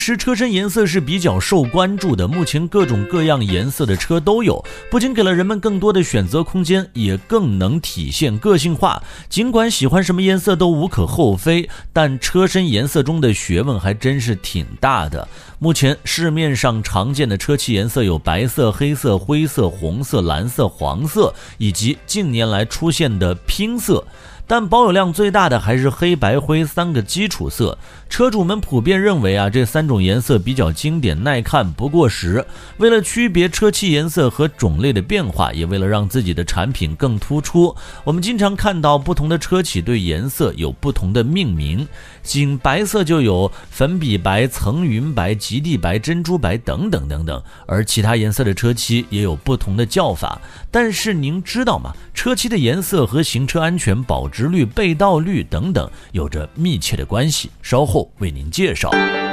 车身颜色是比较受关注的，目前各种各样颜色的车都有，不仅给了人们更多的选择空间，也更能体现个性化。尽管喜欢什么颜色都无可厚非，但车身颜色中的学问还真是挺大的。目前市面上常见的车漆颜色有白色、黑色、灰色、红色、蓝色、黄色，以及近年来出现的拼色。但保有量最大的还是黑白灰三个基础色。车主们普遍认为这三种颜色比较经典耐看不过时。为了区别车漆颜色和种类的变化，也为了让自己的产品更突出，我们经常看到不同的车企对颜色有不同的命名。仅白色就有粉笔白、层云白、极地白、珍珠白等等等等，而其他颜色的车漆也有不同的叫法。但是您知道吗？车漆的颜色和行车安全、保值率、被盗率等等有着密切的关系，稍后为您介绍。